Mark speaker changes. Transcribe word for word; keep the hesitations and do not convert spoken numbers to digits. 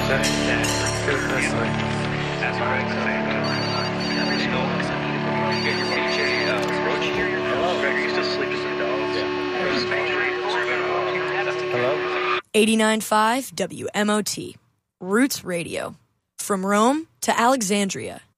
Speaker 1: eighty-nine point five W M O T, Roots Radio. From Rome to Alexandria,